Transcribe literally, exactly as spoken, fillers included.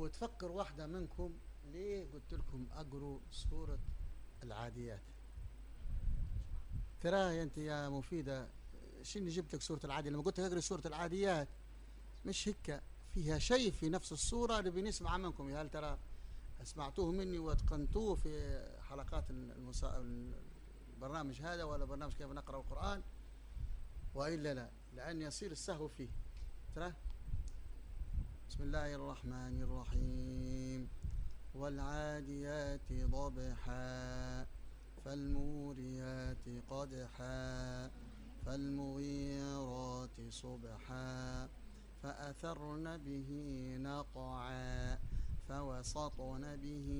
وتفكر واحدة منكم ليه قلت لكم أقروا سورة العاديات. ترى أنت يا مفيدة شنو جبت لك سورة العاديات؟ لما قلت لك اقري سورة العاديات مش هيك فيها شيء في نفس الصورة اللي بنسمع منكم. هل ترى سمعتوه مني واتقنتوه في حلقات المسا... البرنامج هذا ولا برنامج كيف نقرأ القرآن؟ وإلا لا، لأن يصير السهو فيه. ترى بسم الله الرحمن الرحيم والعاديات ضبحا فالموريات قدحا فالمغيرات صبحا فأثرن به نقعا فوسطن به